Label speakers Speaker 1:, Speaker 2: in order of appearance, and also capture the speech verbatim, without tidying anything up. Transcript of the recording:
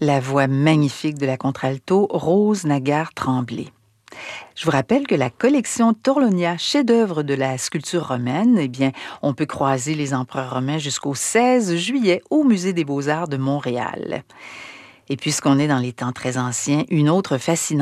Speaker 1: la voix magnifique de la contralto Rose Nagard-Tremblay. Je vous rappelle que la collection Torlonia, chef-d'œuvre de la sculpture romaine, eh bien, on peut croiser les empereurs romains jusqu'au seize juillet au Musée des Beaux-Arts de Montréal. Et puisqu'on est dans les temps très anciens, une autre fascinante